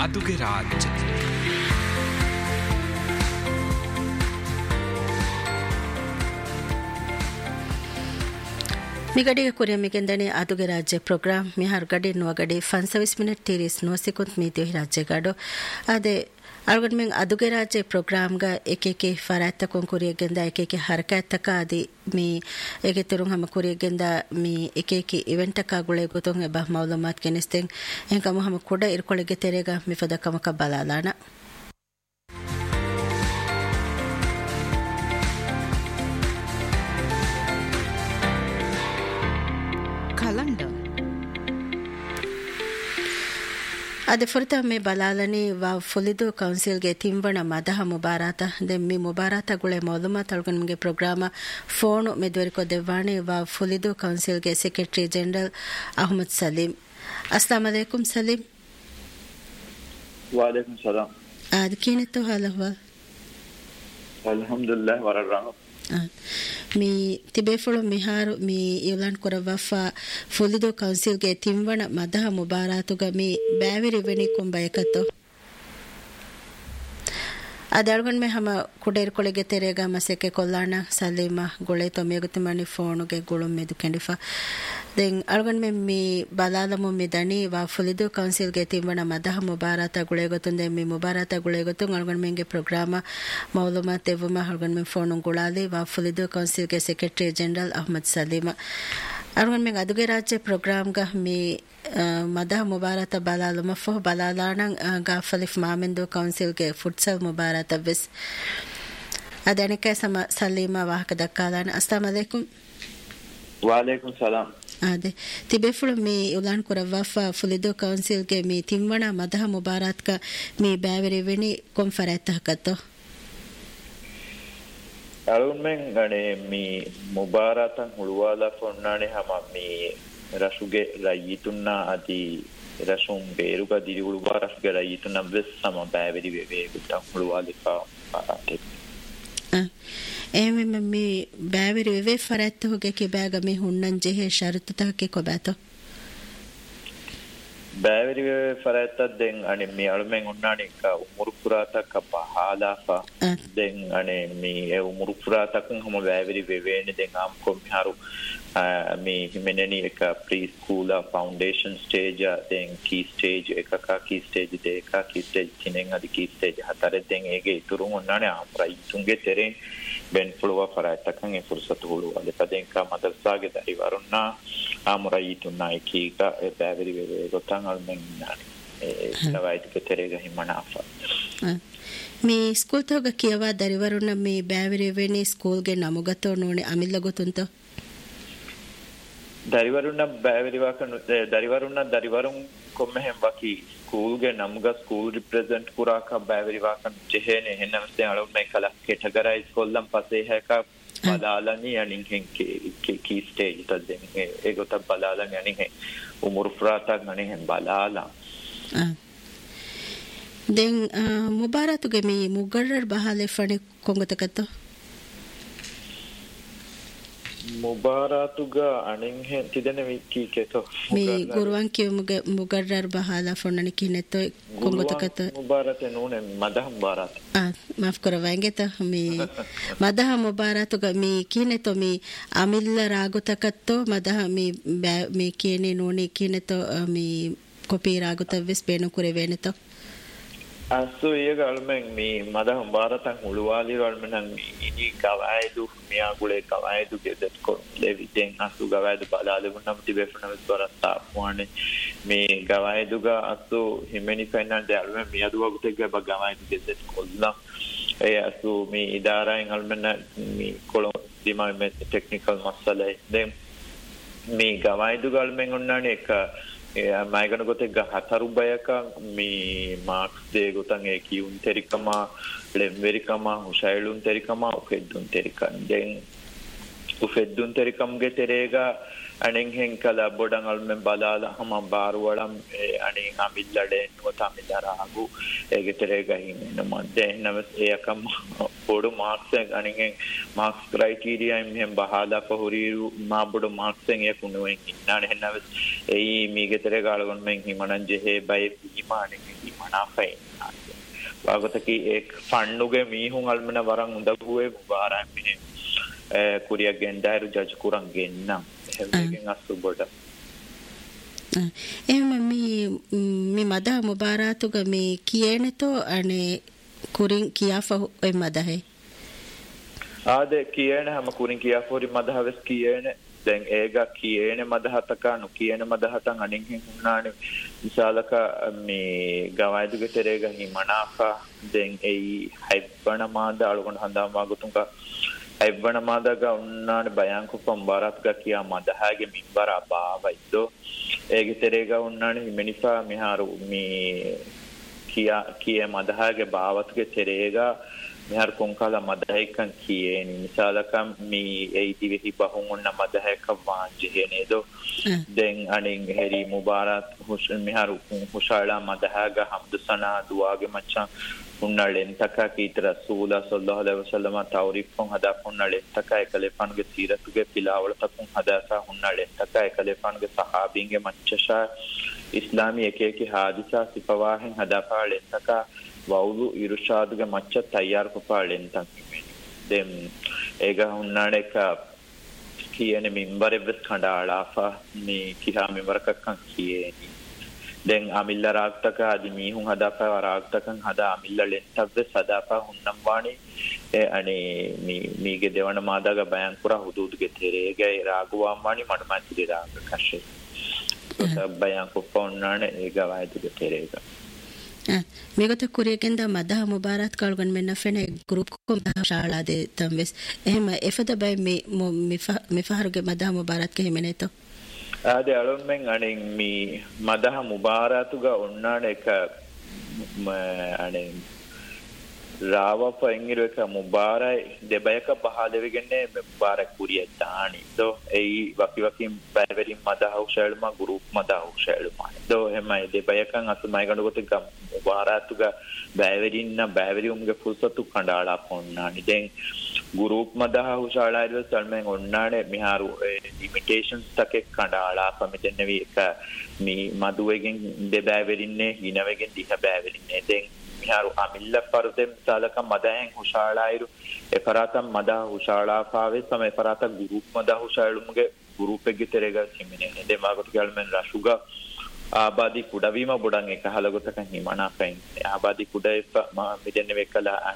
අදුගේ රාජ්‍ය මිගඩිය කුරිය මිගෙන්දනේ අදුගේ රාජ්‍ය programme මිහාර ගඩේ නුවගඩේ 25 මිනිත් theories නොසිකුත් මීතිය රාජ්‍ය ගඩෝ ආදේ අල්ගඩ් මෙන් අදුගේ රාජ්‍ය ප්‍රෝග්‍රෑම් ගා එකකේ ෆරාත්ත කොන් කුරිය ගෙන්ද එකකේ හරකත්තක ආදී මේ ඒකේ තරුන් හැම කුරිය ගෙන්ද මේ එකකේ ඉවෙන්ට් එක ගුලේ ගොතොන් එබ මවුලමාත් කෙනෙස්තෙන් එංකම හැම කොඩ ඉරකොලෙගේ තෙරේගා මිෆදකමක බලාලාන ಅದೆ ಫುರ್ತ ಮೇ ಬಲಾಲನಿ ವಾ ಫುಲಿದು ಕೌನ್ಸಿಲ್ ಗೆ ತಿಂವಣ ಮದಹ ಮುಬಾರಾತ ದೆಮ್ಮಿ ಮುಬಾರಾತ ಗುಳೆ ಮೌಲುಮಾ ತಳ್ಗನ್ ಗೆ ಪ್ರೋಗ್ರಾಮ ಫೋನ್ ಮೆದ್ವರಿಕೊ ದೆವಾಣಿ ವಾ ಫುಲಿದು ಕೌನ್ಸಿಲ್ ಗೆ ಸೆಕ್ರೆಟರಿ ಜನರಲ್ ಅಹಮದ್ ಸಲೀಂ अस्सलाम वालेकुम सलीम वालेकुम सलाम आज कीने तो हाल हुआ अल्हम्दुलिल्लाह वरराह मी तिबेफुಳು ಮಿಹಾರು ಮಿ ಇವ್ಲಾನ್ ಕೊರವಫಾ ಫುಲಿದೋ ಕೌನ್ಸಿಲ್ ಗೆ ತಿಂವಣ ಮದಹ ಮುಬಾರಾತುಗ ಮಿ ಬ್ಯಾವಿರಿ ವೆನಿ ಕೊಂಬಯಕತೋ ಅದಲ್ಗನ್ ಮೆ ಹಮ ಕುಡೇರ್ ಕೊಳೆಗೆ ತೆರೆಗ ಮಸೆಕೆ ಕೊಲ್ಲಾಣ ಸಲೀಮಾ ಗೊಳೆ ತೊಮೆಗುತಿ ಮನಿ ಫೋನುಗೆ ಗುಳುಂ ಮೆದು ಕೆಂಡಿಫಾ ದೆನ್ ಅಲ್ಗನ್ ಮೆ ಮಿ ಬಲಾಲಮು ಮಿ ದನಿ ವಾ ಫುಲಿದೋ ಕೌನ್ಸಿಲ್ ಗೆ ತಿಂವಣ ಮದಹ ಮುಬಾರಾತ ಗುಳೆ ಗೊತುಂದೆ ಮಿ ಮುಬಾರಾತ ಗುಳೆ ಗೊತು ಅಲ್ಗನ್ ಮೆಂಗೆ ಪ್ರೋಗ್ರಾಮ ಮೌಲುಮಾತ್ ಎವುಮ ಅಲ್ಗನ್ ಮೆ ಫೋನು ಗುಳಾಲಿ ವಾ ಫುಲಿದೋ ಕೌನ್ಸಿಲ್ ಗೆ ಸೆಕ್ರೆಟರಿ ಜನರಲ್ ಅಹಮದ್ ಸಲೀಮಾ ಅಲ್ಗನ್ ಮೆಂಗೆ ಅದುಗೆ ರಾಜ್ಯ ಪ್ರೋಗ್ರಾಮ್ ಗ ಮಿ ಮದಹ ಮುಬಾರಾತ ಬಲಾಲಮ ಫೋ ಬಲಾಲಾಣ ಗಾಫಲಿಫ್ ಮಾಮೆಂದು ಕೌನ್ಸಿಲ್ ಗೆ ಫುಟ್ಸಲ್ ಮುಬಾರಾತ ವಿಸ್ ಅದನಿಕೆ ಸಮ ಸಲೀಮಾ ವಾಹಕ ದಕ್ಕಾಲಾನ ಅಸ್ಸಲಾಮು ಅಲೈಕುಂ ವಾಲೇಕುಂ ಸಲಾಂ ಅದೆ ತಿಬೆಫುಳು ಮಿ ಉಲಾನ್ ಕುರವಫಾ ಫುಲಿದೋ ಕೌನ್ಸಿಲ್ ಗೆ ಮಿ ತಿಂವಣ ಮದಹ ಮುಬಾರಾತ್ ಕ ಮಿ ಬ್ಯಾವರಿ ವೆನಿ ಕೊನ್ಫರೆತ್ತ ಹಕತ್ತೋ ಅಳುಮೆನ್ ಗಣೆ ಮಿ ಮುಬಾರಾತನ್ ಹುಳುವಾಲ ಫೊನ್ನಾನೆ ಹಮ ಮಿ ರಶುಗೆ ರೈಯಿತುನ್ನ ಅದಿ ರಶುಂ ಬೇರುಗ ದಿರಿ ಹುಳುವಾ ರಶುಗೆ ರೈಯಿತುನ್ನ ವೆಸ್ ಸಮ ಬ್ಯಾವರಿ ವೆವೆ ಗುತ್ತ ಹುಳುವಾಲಿಕಾ ಪಾರಾತೆ एमे मम्मी बैवरी वे फरत हो गए कि बैग में हुन्नन जेहे शर्त तक के को बैतो बैवरी वे फरत दें अने मी अलमें उन्नाने का उमुरपुराता का बहालाफा दें अने मी उमुरपुराता को हम बैवरी वे ने दें आम को मिहारो मी हिमेनेनी एक प्री स्कूल फाउंडेशन स्टेज दें की स्टेज एक का की स्टेज दे का की स्टेज किनेंग आदि की स्टेज हतारे दें एगे तुरुंग उन्नाने आम राई तुंगे तेरे बेन फुलवा फरायता कंगे फुर्सत हुलु वाले पदें का मदरसा के दरिवारुन्ना आमुराई तुन्ना एकी का बैवरी वे गोतांग अलमें नानी नवाइट के तेरेगा ही मनाफा मी स्कूल तो ग कियवा दरिवारुन्ना मी बैवरी वेनी स्कूल गे नमुगतो नोने अमिल्ला गोतुंतो दरिवारुन्ना बैवरी वाकन दरिवारुन को में बाकी स्कूल गे नमुगा स्कूल रिप्रेजेंट पूरा का बैवरी वाकन जेहेने हेनम से अलो में कला कैटेगराइज कोलम पसे है का बलालनी यानी के की स्टेज त देंगे एगो त बलालन यानी है उमर फ्राता गने है बलाला देन मुबारत गे मी मुगर्रर बहाले फणे कोंगतकतो मुबारातुगा अनिंगे तिदने विकी केतो मी गुरुवान के मुगर्रर बहाला फणने किनेतो कोंगतकतो मुबारत नूने मदह मुबारत माफ करवाएंगे तो मी मदह मुबारतुगा मी किनेतो मी अमिल्ला रागुतकतो मदह मी किने नूने किनेतो मी कोपी रागुत विस पेनो कुरे वेनेतो අස්සු ඒ ගල්මෙන් මේ මදහම් ಭಾರತන් උළුවාලි ගල්මෙන් ඉනි ගවයිදු මියා ගුලේ ගවයිදු ගෙදත් කො ලෙවිදෙන් අස්සු ගවයිදු බලාලුන්නම තිබෙෆනවස් බරස්තා වුණේ මේ ගවයිදුගා අස්සු හිමෙනි ෆයිනල් දෙල්මෙන් මියදුව ගුතෙක් බ ගවයිදු ගෙදත් කොල්ලා ඒ අස්සු මේ ඉදාරායන් ගල්මෙන් මේ කොළො දිමා මේ ටෙක්නිකල් මස්සලයි දෙන් මේ ගවයිදු ගල්මෙන් උන්නානේ එක මයිගන ගොතෙක් හතරු බයක මේ මාක්ස් දේ ගොතන් ඒ කියුන් තෙරිකමා ලෙම්වෙරිකමා හුෂයිලුන් තෙරිකමා උෆෙද්දුන් තෙරිකන් දෙන් උෆෙද්දුන් තෙරිකම් ගේ තෙරේගා අනෙන් හෙන් කලා බොඩන් අල්මෙන් බලාලා හම බාරුවලම් අනේ අමිල්ලඩේ නොතමිදරාගු ඒගේ තෙරේගා හින්න මද්දේ නවස් ඒකම් බොඩු මාක්ස් අනෙන් මාක්ස් ක්‍රයිටීරියා මෙහෙන් බහලා පහුරීරු මා බොඩු මාක්ස් එක කුණුවෙන් ඉන්නානේ නවස් ඒ මීගේ තෙරේගා අලගොන් මෙන් හිමනන් ජෙහෙ බයි හිමානේ හිමන මනාපයි වාගතකි එක් ෆන්නුගේ මීහුන් අල්මන වරන් උදගුවේ මුබාරා මිනේ කුරිය ගෙන්ඩාරු ජජ් කුරන් ගෙන්නම් එහෙමකින් අසුබොඩ එහෙම මේ මදා මුබාරාතුග මේ කියනතෝ අනේ කුරින් කියාෆ ඔය මදහේ ආද කියන හැම කුරින් කියාෆෝරි මදහවස් කියන දැන් ඒක කියන මදහතක නු කියන මදහතන් අනින් හුන්නානේ විශාලක මේ ගවයිදුගේ තෙරේග හිමනාපා දැන් එයි හයිබ්බන මාද අලුගොන් හඳාම වාගතුන්ක හයිබ්බන මාදග උන්නානේ බයංකු පම්බාරත්ග කියා මදහගේ මින්බර අබාවයිදෝ ඒගේ තෙරේග උන්නානේ හිමනිසා මිහාරු මේ කිය මදහගේ බාවත්ගේ තෙරේග මිහාර කොංකාල මදහයිකන් කියේනි මිසාලකම් මේ ඒයිතිවෙහි බහුන් ඔන්න මදහයක වාංජෙහෙනේදෝ දැන් අනින් හෙරි මුබාරත් හුසන් මිහාරු හුෂාලා මදහග හම්දුසනා දුවාගේ මච්චන් උන්නලෙන් තකා කීත රසූලා සල්ලල්ලාහු අලයිහි වසල්ලම තවරිෆොන් හදා උන්නලෙන් තකා එකලෙපන්ගේ සීරතුගේ පිලාවල තකුන් හදාසා උන්නලෙන් තකා එකලෙපන්ගේ සහාබින්ගේ මච්චෂා ඉස්ලාමී එකේකි හාදිසා සිපවාහෙන් හදාපාලෙන් තකා වවුලු ඉරුෂාදුගේ මච්ච තයාර කොපාලෙන් තක්මෙනි දෙම් ඒක උන්නාඩේක කියන්නේ මින්බරෙවස් කණ්ඩාලාෆා මේ කිහා මින්බරකක්කන් කියේනි දැන් අමිල්ල රාක්තක আদি මීහුන් හදාපා රාක්තකන් හදා අමිල්ල ලෙන්තබ්බ සදාපා හුන්නම් වාණි අනේ මීගේ දෙවන මාදාග බයංකුරා හුදුදුගේ තෙරේගේ රාගුවාම් වාණි මඩමැතිරි රාග කෂේ බයංකු පොන්නානේ ඒ ගවයිදුගේ තෙරේග මේකට කුරියකෙන්ද මදහ මුබාරත් කල්ගන් මෙන්න ෆෙනේ ගෲප් කොම් ශාලාදේ තම්වෙස් එහෙම එෆද බයි මේ ෆහරුගේ මදහ මුබාරත් කෙහෙමනේතෝ ආදේ අලොන් මෙන් අනින් මේ මදහ මුබාරතුගා ඔන්නානේ එක අනේ රාවප එංගිරක මුබාරයි දෙබයක බහදෙවිගන්නේ මුබාරක් කුරිය දානි දෝ ඒ වකිවකින් බැවරින් මදහ උෂල්ම ගෲප් මදහ උෂල්ම දෝ එමයි දෙබයකන් අසමයි ගණකොතක මුබාරතුගා බැවරින්න බැවරිුම්ගේ ෆුල්සතු කණ්ඩාලා පොන්නානි දැන් ගෲප් මදහ උෂාලායිද සල්මෙන් ඔන්නානේ මිහාරු ලිමිටේෂන්ස් තකේ කණ්ඩාලා පමිටෙන්නවි එක මේ මදුවේගෙන් දෙබැවරින්නේ ගිනවෙගෙන් දිහ බැවරින්නේ දැන් මිහාරු අමිල්ල පරදෙම් සාලක මදහෙන් හුෂාලායිරු එපරාතම් මදහ හුෂාලා පාවේ සම එපරාත ගෲප් මදහ හුෂාලුමුගේ ගෲප් එකේ තෙරේග සිමිනේ දෙමාගොට ගල්මෙන් රසුගා ආබාදී කුඩවීම බොඩන් එක හලගොතකන් හිමනාපෙන් ආබාදී කුඩේ මෙදෙන්න වෙකලා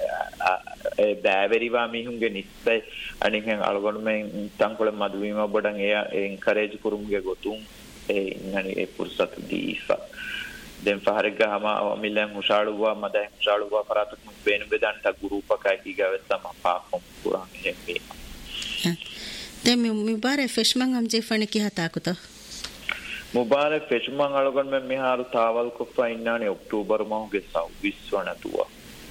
ඒ බෑවරිවා මිහුන්ගේ නිස්සයි අනිකෙන් අලගොණුමෙන් තංකොල මදුවීම බොඩන් එයා එන්කරේජ් කුරුමුගේ ගොතුන් ඒ නනි ඒ පුරුසත් දීෆා දැන් ෆහරගහම මිලන් හුෂාලුවා මදෙන් හුෂාලුවා පරාතක් බේන බෙදන්ට ගෲපකයි කිගවස්සම පාපොම් කුරාන් එන්නේ දැන් මුබාරක් ෆෙෂ්මන් අම්ජෙෆණ කිහතාකුත මුබාරක් ෆෙෂ්මන් අලගොන් මෙ මිහාරු තාවල් කොෆා ඉන්නානේ ඔක්තෝබර් මාහුගේ 20 වනතුවා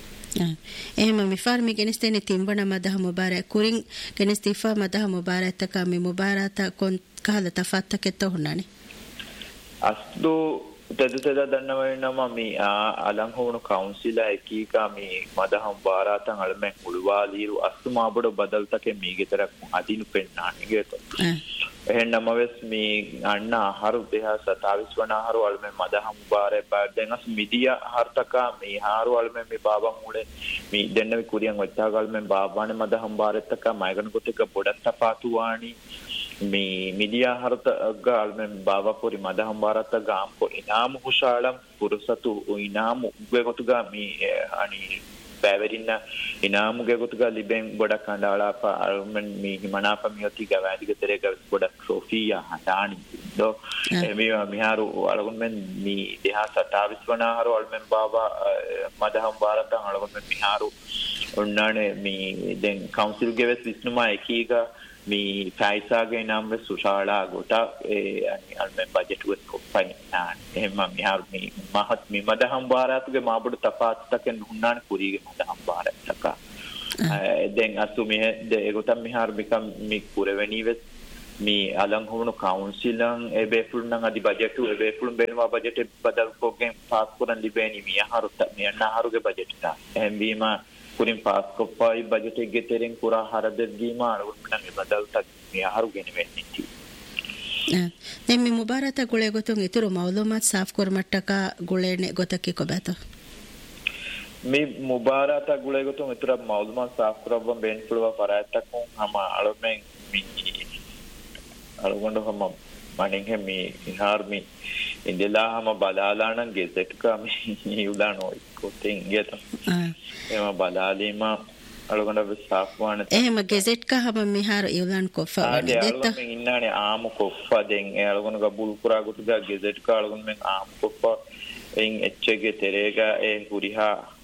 එහෙම මිෆාර් මි ගෙනස්තේනේ තිම්බන මදහ මුබාරක් කුරින් ගෙනස්තිෆා මදහ මුබාරක් තක මි මුබාරත කොන් කහල තෆත්තකෙත හොන්නනේ අස්දු තදතද දන්නවනම මේ අලං හොණු කවුන්සිල් එකීකා මේ මදහම් බාරාතන් අලමෙන් උළුවාලීරු අස්තුමාබඩ බදල්තකේ මීගෙතරක් අදිනු පෙන්නානිගේත එහෙන්නමවස් මේ අන්න ආහාරු 2027 වන ආහාරු අලමෙන් මදහම් බාරේ බඩෙන්ස් මිදියා හර්තකා මේ ආහාරු අලමෙන් මේ බාබන් උලේ මේ දෙන්නවි කුරියන් වච්චා ගල්මෙන් බාබානේ මදහම් බාරෙත්තක මයිගන කොටක බොඩත් තපාතු වාණි මේ මිදියා හර්ත ගල්මෙන් බාබපුරි මදහම් බාරත ගාම්පො ඉනාම හුෂාලම් පුරුසතු ඉනාම උගේගොතුගා මේ අනි බැවරින්න ඉනාමුගේ ගොතුගා ලිබෙන් ගොඩක් කණ්ඩාලා පාර්මන් මේ හිමනාප මියොති ගවැදිග තරේ ගොඩක් ට්‍රොෆියා හදානි දෝ මේ මිහාරු අලගොන් මෙන් මේ 2027 වන ආහාරු අල්මෙන් බාබා මදහම් බාරතන් අලගොන් මෙන් මිහාරු ඔන්නානේ මේ දැන් කවුන්සිල් ගෙවස් විස්නුමා එකීගා මේ ෆයිසාගේ නම් සුෂාලා ගොට ඒ අල්මෙන් බජට් වස් කොප්පයි නාන එහෙම මිහාරු මේ මහත් මේ මදහම් බාරතුගේ මාබඩ තපාත්තකෙන් උන්නාන කුරීගේ මදහම් බාරතක දැන් අසු මේ ඒගොතම් මිහාරු මිකම් මේ කුරවැණී වෙස් මේ අලං හොණු කවුන්සිලන් එබේෆුල්නම් අදි බජට් එබේෆුල් බෙනවා බජට් බදල් කොගෙන් පාස් කරන් ලිබේනි මිහාරු මේ අන්නහරුගේ බජට් තා එහෙම වීම कुरिन पास को पाई बजट एक गेटेरिंग पूरा हरदत गीमा और उनमें बदल तक यार उगने में नहीं थी nemmi mubarata gule gotun ituru mawlumat saaf kormattaka gulene gotaki kobato mi mubarata gule gotun ituru mawlumat saaf korabban ben pulwa parayatakun hama alumen mi alugondo hama maninge mi inharmi indela hama balalanan gezetka mi ulano ikoten geta ema balalima aluganda saafwana ehma gazette ka hama mihar yulan kofa detta men innane aamu kofa den e alugona gabul kura gutuga gazette ka alugon men aamu kofa en echege terega e huriha